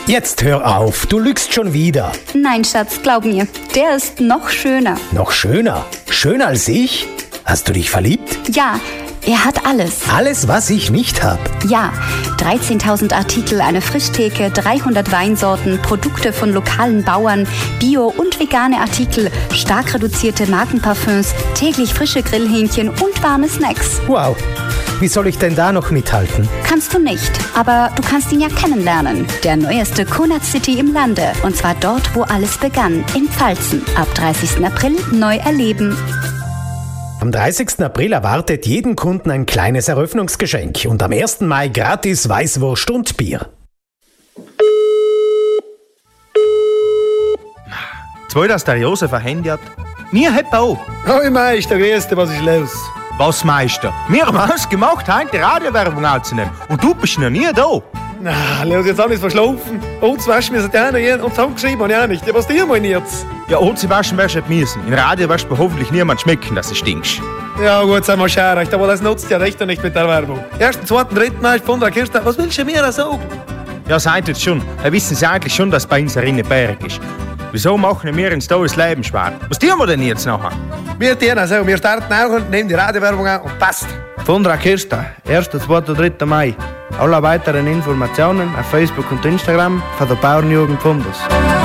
Jetzt hör auf, du lügst schon wieder. Nein, Schatz, glaub mir, der ist noch schöner. Noch schöner? Schöner als ich? Hast du dich verliebt? Ja, er hat alles. Alles, was ich nicht hab? Ja, 13.000 Artikel, eine Frischtheke, 300 Weinsorten, Produkte von lokalen Bauern, Bio- und vegane Artikel, stark reduzierte Markenparfüms, täglich frische Grillhähnchen und warme Snacks. Wow, wie soll ich denn da noch mithalten? Kannst du nicht, aber du kannst ihn ja kennenlernen. Der neueste Konrad City im Lande. Und zwar dort, wo alles begann, in Pfalzen. Ab 30. April neu erleben. Am 30. April erwartet jeden Kunden ein kleines Eröffnungsgeschenk und am 1. Mai gratis Weißwurst und Bier. Zwei, dass der Josef ein Handy hat. Nie hat er auch. Hoi Meister, grüß dich, was ist los? Was, Meister? Wir haben ausgemacht, heute Radiowerbung aufzunehmen. Und du bist noch nie da. Na, los, jetzt alles verschlafen. Uns waschen müssen die einen und zusammengeschrieben habe ich auch nicht. Ja, was dir meinen jetzt? Ja, und sie waschen wirst du nicht müssen. In Radio wirst du hoffentlich niemand schmecken, dass du stinkst. Ja gut, sei mal schön recht, aber das nutzt ja recht nicht mit der Werbung. 1., 2., 3. Mai von der Kirche. Was willst du mir da sagen? Ja, seid jetzt schon. Da wissen sie eigentlich schon, dass bei uns ein Berg ist. Wieso machen wir uns da das Leben schwer? Was tun wir denn jetzt nachher? Wir tun also, wir starten auch und nehmen die Radiowerbung an und passt. Von der Kirche, 1., 2., 3. Mai. Alle weiteren Informationen auf Facebook und Instagram von der Bauernjugend Fundus.